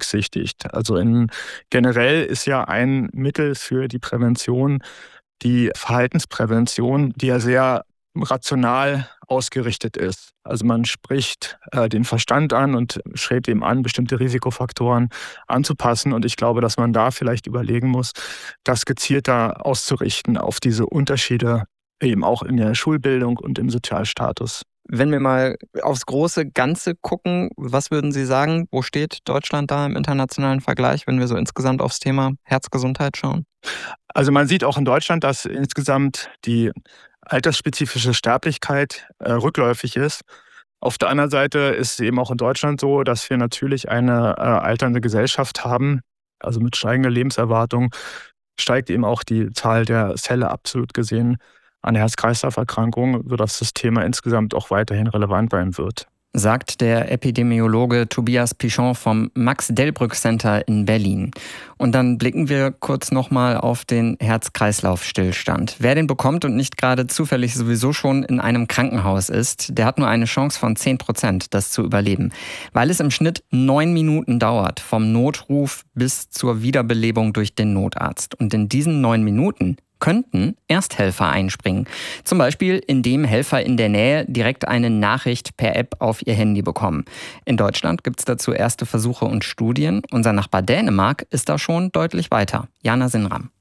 berücksichtigt. Also generell ist ja ein Mittel für die Prävention die Verhaltensprävention, die ja sehr rational ausgerichtet ist. Also man spricht den Verstand an und strebt eben an, bestimmte Risikofaktoren anzupassen. Und ich glaube, dass man da vielleicht überlegen muss, das gezielter auszurichten auf diese Unterschiede eben auch in der Schulbildung und im Sozialstatus. Wenn wir mal aufs große Ganze gucken, was würden Sie sagen, wo steht Deutschland da im internationalen Vergleich, wenn wir so insgesamt aufs Thema Herzgesundheit schauen? Also man sieht auch in Deutschland, dass insgesamt die altersspezifische Sterblichkeit rückläufig ist. Auf der anderen Seite ist es eben auch in Deutschland so, dass wir natürlich eine alternde Gesellschaft haben. Also mit steigender Lebenserwartung steigt eben auch die Zahl der Fälle absolut gesehen an Herz-Kreislauf-Erkrankungen, sodass das Thema insgesamt auch weiterhin relevant sein wird. Sagt der Epidemiologe Tobias Pichon vom Max-Delbrück-Center in Berlin. Und dann blicken wir kurz nochmal auf den Herz-Kreislauf-Stillstand. Wer den bekommt und nicht gerade zufällig sowieso schon in einem Krankenhaus ist, der hat nur eine Chance von 10%, das zu überleben. Weil es im Schnitt 9 Minuten dauert, vom Notruf bis zur Wiederbelebung durch den Notarzt. Und in diesen 9 Minuten könnten Ersthelfer einspringen. Zum Beispiel, indem Helfer in der Nähe direkt eine Nachricht per App auf ihr Handy bekommen. In Deutschland gibt es dazu erste Versuche und Studien. Unser Nachbar Dänemark ist da schon deutlich weiter. Jana Sinram.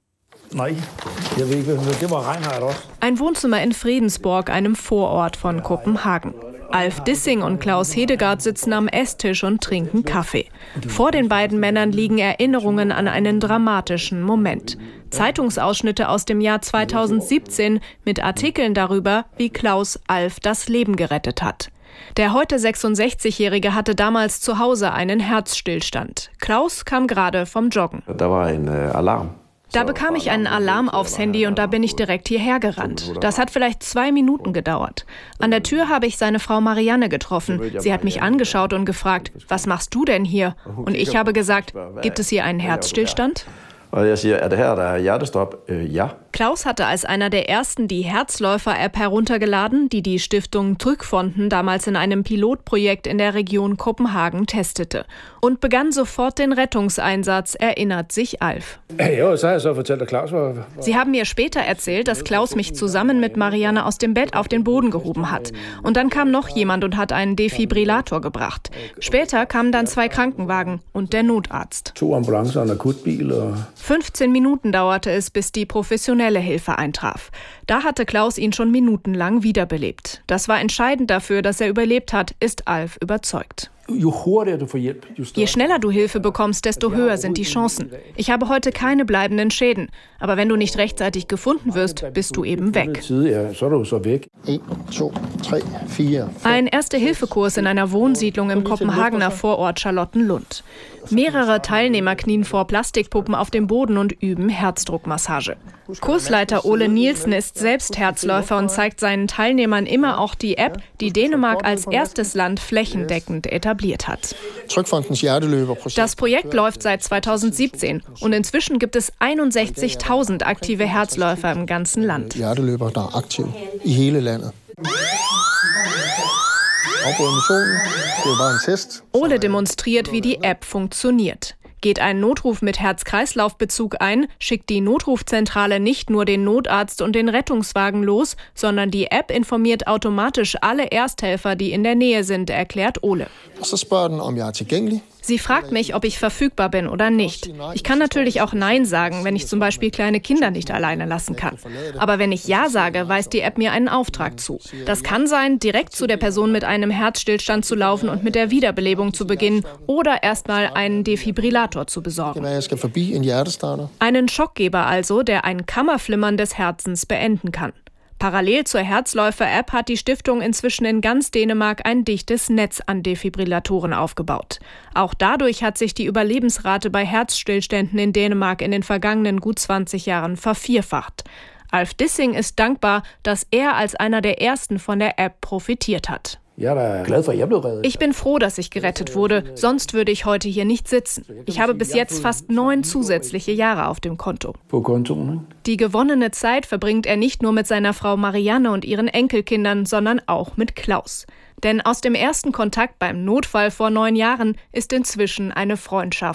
Ein Wohnzimmer in Fredensborg, einem Vorort von Kopenhagen. Alf Dissing und Klaus Hedegaard sitzen am Esstisch und trinken Kaffee. Vor den beiden Männern liegen Erinnerungen an einen dramatischen Moment. Zeitungsausschnitte aus dem Jahr 2017 mit Artikeln darüber, wie Klaus Alf das Leben gerettet hat. Der heute 66-Jährige hatte damals zu Hause einen Herzstillstand. Klaus kam gerade vom Joggen. Da war ein Alarm. Da bekam ich einen Alarm aufs Handy und da bin ich direkt hierher gerannt. Das hat vielleicht 2 Minuten gedauert. An der Tür habe ich seine Frau Marianne getroffen. Sie hat mich angeschaut und gefragt, was machst du denn hier? Und ich habe gesagt, gibt es hier einen Herzstillstand? Og jeg siger, er det her, der er hjertestop? Ja. Klaus hatte als einer der ersten die Herzläufer-App heruntergeladen, die die Stiftung Trygfonden damals in einem Pilotprojekt in der Region Kopenhagen testete. Und begann sofort den Rettungseinsatz, erinnert sich Alf. Sie haben mir später erzählt, dass Klaus mich zusammen mit Marianne aus dem Bett auf den Boden gehoben hat. Und dann kam noch jemand und hat einen Defibrillator gebracht. Später kamen dann 2 Krankenwagen und der Notarzt. 15 Minuten dauerte es, bis die professionelle Hilfe eintraf. Da hatte Klaus ihn schon minutenlang wiederbelebt. Das war entscheidend dafür, dass er überlebt hat, ist Alf überzeugt. Je schneller du Hilfe bekommst, desto höher sind die Chancen. Ich habe heute keine bleibenden Schäden. Aber wenn du nicht rechtzeitig gefunden wirst, bist du eben weg. Ein Erste-Hilfe-Kurs in einer Wohnsiedlung im Kopenhagener Vorort Charlottenlund. Mehrere Teilnehmer knien vor Plastikpuppen auf dem Boden und üben Herzdruckmassage. Kursleiter Ole Nielsen ist selbst Herzläufer und zeigt seinen Teilnehmern immer auch die App, die Dänemark als erstes Land flächendeckend etabliert hat. Das Projekt läuft seit 2017 und inzwischen gibt es 61.000 aktive Herzläufer im ganzen Land. Ole demonstriert, wie die App funktioniert. Geht ein Notruf mit Herz-Kreislauf-Bezug ein, schickt die Notrufzentrale nicht nur den Notarzt und den Rettungswagen los, sondern die App informiert automatisch alle Ersthelfer, die in der Nähe sind, erklärt Ole. Sie fragt mich, ob ich verfügbar bin oder nicht. Ich kann natürlich auch Nein sagen, wenn ich zum Beispiel kleine Kinder nicht alleine lassen kann. Aber wenn ich Ja sage, weist die App mir einen Auftrag zu. Das kann sein, direkt zu der Person mit einem Herzstillstand zu laufen und mit der Wiederbelebung zu beginnen oder erstmal einen Defibrillator zu besorgen. Einen Schockgeber also, der ein Kammerflimmern des Herzens beenden kann. Parallel zur Herzläufer-App hat die Stiftung inzwischen in ganz Dänemark ein dichtes Netz an Defibrillatoren aufgebaut. Auch dadurch hat sich die Überlebensrate bei Herzstillständen in Dänemark in den vergangenen gut 20 Jahren vervierfacht. Alf Dissing ist dankbar, dass er als einer der ersten von der App profitiert hat. Ich bin froh, dass ich gerettet wurde, sonst würde ich heute hier nicht sitzen. Ich habe bis jetzt fast 9 zusätzliche Jahre auf dem Konto. Die gewonnene Zeit verbringt er nicht nur mit seiner Frau Marianne und ihren Enkelkindern, sondern auch mit Klaus. Denn aus dem ersten Kontakt beim Notfall vor 9 Jahren ist inzwischen eine Freundschaft